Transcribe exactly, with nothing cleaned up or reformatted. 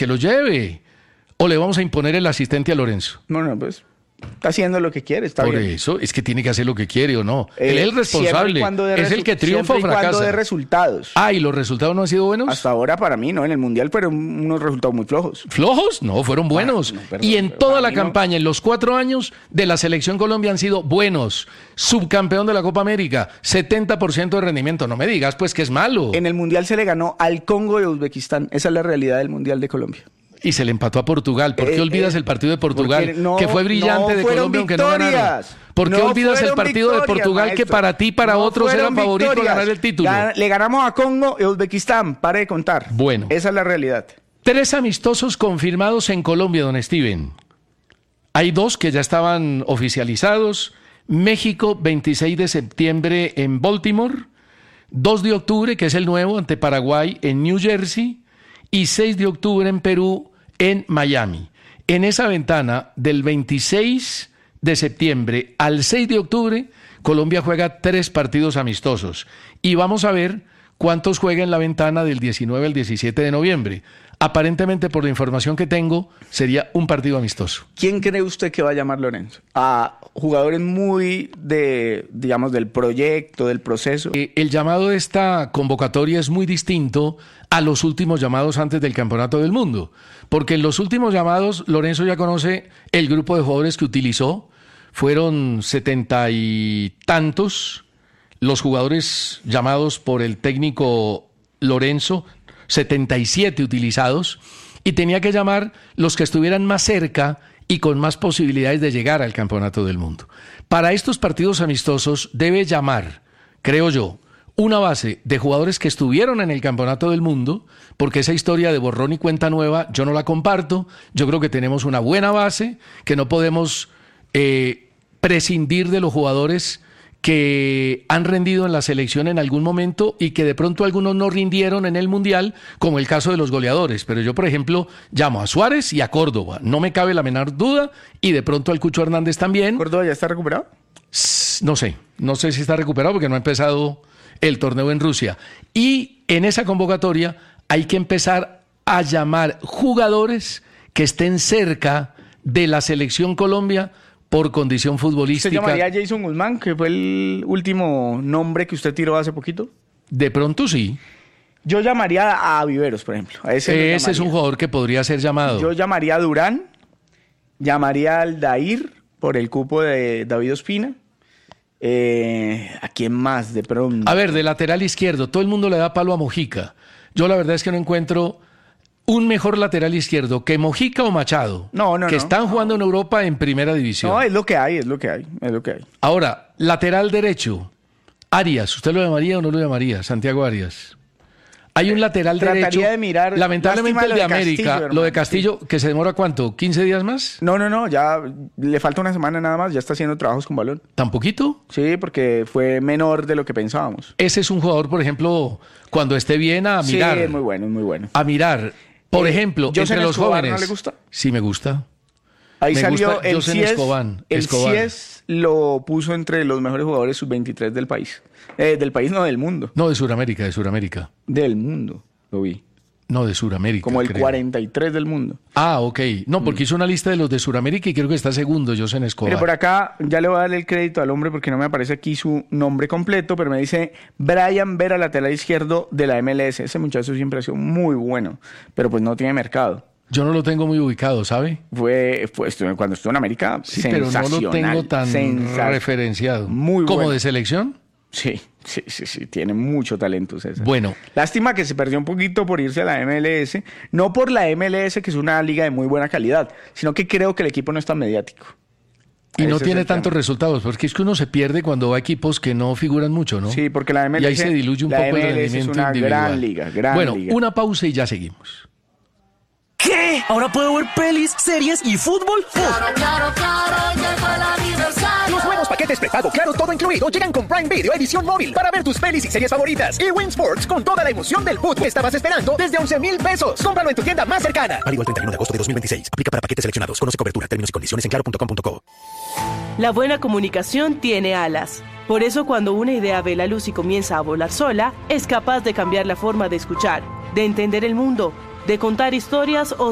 que lo lleve. ¿O le vamos a imponer el asistente a Lorenzo? No, no, pues está haciendo lo que quiere, está Por bien. eso, es que tiene que hacer lo que quiere o no. Eh, Él es el responsable, es el que triunfa o siempre y cuando fracasa. de resultados. Ah, ¿y los resultados no han sido buenos? Hasta ahora para mí, ¿no? En el Mundial fueron unos resultados muy flojos. ¿Flojos? No, fueron buenos. Ah, no, perdón, y en pero toda para la mí no. campaña, en los cuatro años de la Selección Colombia han sido buenos. Subcampeón de la Copa América, setenta por ciento de rendimiento. No me digas, pues, que es malo. En el Mundial se le ganó al Congo y a Uzbekistán. Esa es la realidad del Mundial de Colombia. Y se le empató a Portugal. ¿Por qué Eh, olvidas eh, el partido de Portugal? no, que fue brillante no de fueron Colombia, aunque no victorias. ganaron. ¿Por qué No olvidas el fueron partido de victorias, Portugal que maestro. para ti y para No otros era fueron favorito a victorias. ganar el título? Gan- Le ganamos a Congo y a Uzbekistán. Pare de contar. Bueno. Esa es la realidad. Tres amistosos confirmados en Colombia, don Steven. Hay dos que ya estaban oficializados. México, veintiséis de septiembre en Baltimore. dos de octubre, que es el nuevo, ante Paraguay en New Jersey. Y seis de octubre en Perú, en Miami. En esa ventana del veintiséis de septiembre al seis de octubre, Colombia juega tres partidos amistosos. Y vamos a ver cuántos juega en la ventana del diecinueve al diecisiete de noviembre. Aparentemente, por la información que tengo, sería un partido amistoso. ¿Quién cree usted que va a llamar Lorenzo? A jugadores muy de, digamos, del proyecto, del proceso. Eh, El llamado de esta convocatoria es muy distinto a los últimos llamados antes del Campeonato del Mundo, porque en los últimos llamados Lorenzo ya conoce el grupo de jugadores que utilizó, fueron setenta y tantos los jugadores llamados por el técnico Lorenzo, setenta y siete utilizados, y tenía que llamar los que estuvieran más cerca y con más posibilidades de llegar al Campeonato del Mundo. Para estos partidos amistosos debe llamar, creo yo, una base de jugadores que estuvieron en el Campeonato del Mundo, porque esa historia de borrón y cuenta nueva yo no la comparto. Yo creo que tenemos una buena base, que no podemos eh, prescindir de los jugadores que han rendido en la selección en algún momento y que de pronto algunos no rindieron en el Mundial, como el caso de los goleadores. Pero yo, por ejemplo, llamo a Suárez y a Córdoba, no me cabe la menor duda, y de pronto al Cucho Hernández también. ¿Córdoba ya está recuperado? No sé, no sé si está recuperado porque no ha empezado el torneo en Rusia. Y en esa convocatoria hay que empezar a llamar jugadores que estén cerca de la selección Colombia por condición futbolística. ¿Se llamaría Jason Guzmán, que fue el último nombre que usted tiró hace poquito? De pronto sí. Yo llamaría a Viveros, por ejemplo. A ese lo Ese es llamaría. un jugador que podría ser llamado. Yo llamaría a Durán, llamaría a Aldair por el cupo de David Ospina. Eh, ¿A quién más de pronto? A ver, de lateral izquierdo, todo el mundo le da palo a Mojica. Yo la verdad es que no encuentro un mejor lateral izquierdo que Mojica o Machado. No, no, que no. están jugando en Europa en primera división. No, es lo que hay, es lo que hay, es lo que hay. Ahora, lateral derecho, Arias, ¿usted lo llamaría o no lo llamaría? Santiago Arias. Hay un lateral Trataría derecho, de mirar- lamentablemente el lástima de lo de América, Castillo, lo de hermano, Castillo, que se demora ¿cuánto? ¿quince días más? No, no, no, ya le falta una semana nada más, ya está haciendo trabajos con balón. ¿Tan poquito? Sí, porque fue menor de lo que pensábamos. Ese es un jugador, por ejemplo, cuando esté bien a mirar. Sí, es muy bueno, es muy bueno. A mirar. Por Eh, ejemplo, Joseph entre los Escobar, jóvenes. ¿no le gusta? Sí, me gusta. Ahí Me salió gusta el Joseph C I E S, Escobar, el Escobar. C I E S lo puso entre los mejores jugadores sub veintitrés del país. Eh, del país, no, del mundo. No, de Sudamérica, de Sudamérica. Del mundo, lo vi. No, de Sudamérica. Como el creo. cuarenta y tres del mundo. Ah, ok. No, porque hizo una lista de los de Sudamérica y creo que está segundo, Joseph Escobar. Mire, por acá ya le voy a darle el crédito al hombre porque no me aparece aquí su nombre completo, pero me dice Brian Vera, lateral izquierdo de la M L S. Ese muchacho siempre ha sido muy bueno, pero pues no tiene mercado. Yo no lo tengo muy ubicado, ¿sabe? Fue, fue estu- cuando estuvo en América, Sí, pero no sensacional. lo tengo tan sensa- referenciado. Muy ¿Como bueno. de selección? Sí, sí, sí, sí, tiene mucho talento César. Bueno. Lástima que se perdió un poquito por irse a la M L S, no por la M L S, que es una liga de muy buena calidad, sino que creo que el equipo no es tan mediático. Y no Ese es tiene el tantos tema. resultados, porque es que uno se pierde cuando va a equipos que no figuran mucho, ¿no? Sí, porque la M L S, Y ahí se diluye un la poco el M L S es rendimiento una individual. gran liga, gran bueno, liga. una pausa y ya seguimos. ¿Qué? ¿Ahora puedo ver pelis, series y fútbol? Claro, claro, claro, llegó el aniversario. Los nuevos paquetes prepago Claro Todo Incluido llegan con Prime Video edición móvil para ver tus pelis y series favoritas. Y Win Sports con toda la emoción del fútbol que estabas esperando desde once mil pesos. Cómpralo en tu tienda más cercana. Válido el treinta y uno de agosto de dos mil veintiséis. Aplica para paquetes seleccionados. Conoce cobertura, términos y condiciones en claro punto com punto co. La buena comunicación tiene alas. Por eso cuando una idea ve la luz y comienza a volar sola, es capaz de cambiar la forma de escuchar, de entender el mundo, de contar historias o